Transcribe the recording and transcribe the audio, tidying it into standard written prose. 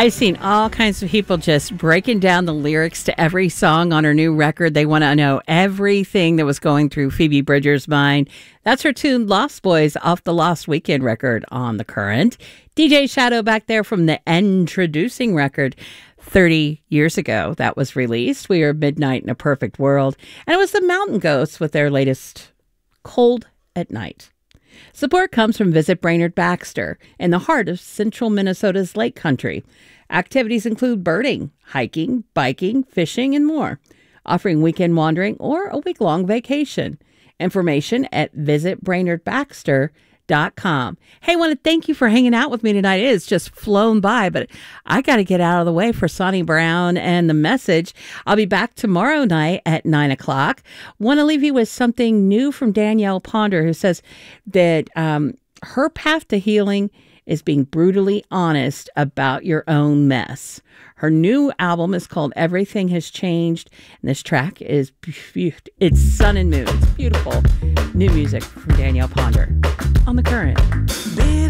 I've seen all kinds of people just breaking down the lyrics to every song on her new record. They want to know everything that was going through Phoebe Bridgers' mind. That's her tune Lost Boys off the Lost Weekend record on The Current. DJ Shadow back there from the Introducing record 30 years ago that was released. We are Midnight in a Perfect World. And it was the Mountain Ghosts with their latest Cold at Night. Support comes from Visit Brainerd Baxter in the heart of central Minnesota's lake country. Activities include birding, hiking, biking, fishing, and more, offering weekend wandering or a week-long vacation. Information at visitbrainerdbaxter.com. Hey, I want to thank you for hanging out with me tonight. It has just flown by, but I got to get out of the way for Sonny Brown and The Message. I'll be back tomorrow night at 9 o'clock. Want to leave you with something new from Danielle Ponder, who says that her path to healing is being brutally honest about your own mess. Her new album is called Everything Has Changed, and this track is it's Sun and Moon. It's beautiful new music from Danielle Ponder on The Current.